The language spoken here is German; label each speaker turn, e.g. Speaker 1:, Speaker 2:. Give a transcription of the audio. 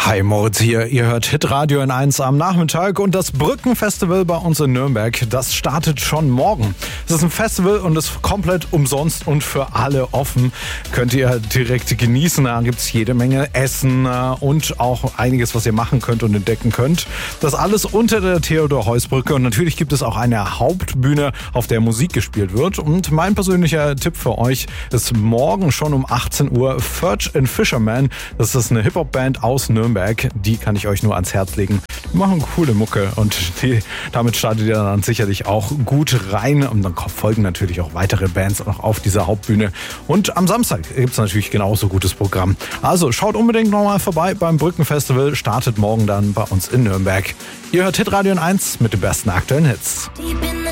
Speaker 1: Hi, Moritz hier. Ihr hört Hitradio N1 am Nachmittag und das Brückenfestival bei uns in Nürnberg, das startet schon morgen. Es ist ein Festival und ist komplett umsonst und für alle offen. Könnt ihr direkt genießen. Da gibt es jede Menge Essen und auch einiges, was ihr machen könnt und entdecken könnt. Das alles unter der Theodor-Heuss-Brücke und natürlich gibt es auch eine Hauptbühne, auf der Musik gespielt wird. Und mein persönlicher Tipp für euch ist morgen schon um 18 Uhr Ferch and Fisherman. Das ist eine Hip-Hop-Band aus Nürnberg. Die kann ich euch nur ans Herz legen. Die machen coole Mucke und damit startet ihr dann sicherlich auch gut rein. Und dann folgen natürlich auch weitere Bands noch auf dieser Hauptbühne. Und am Samstag gibt es natürlich genauso gutes Programm. Also schaut unbedingt nochmal vorbei beim Brückenfestival. Startet morgen dann bei uns in Nürnberg. Ihr hört Hitradio N1 mit den besten aktuellen Hits.